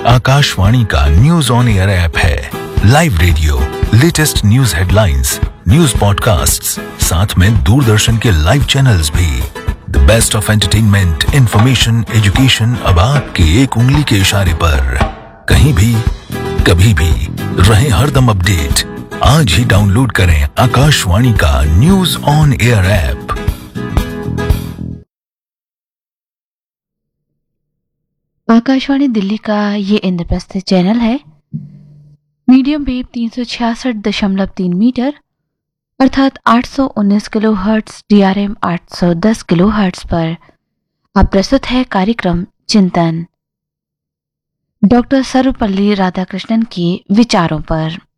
आकाशवाणी का news on air app है। Live radio, latest news headlines, news podcasts, साथ में दूरदर्शन के लाइव चैनल्स भी। The best of entertainment, information, education अब आपके एक उंगली के इशारे पर। कहीं भी, कभी भी, रहे हरदम अपडेट। आज ही डाउनलोड करें आकाशवाणी का news on air app. Akashvani Delhi का ये इंद्रप्रस्थ चैनल है। मीडियम वेव 366.3 मीटर अर्थात 819 किलोहर्ट्ज, DRM 810 किलोहर्ट्ज पर अब प्रस्तुत है कार्यक्रम चिंतन, डॉक्टर सर्वपल्ली राधाकृष्णन के विचारों पर।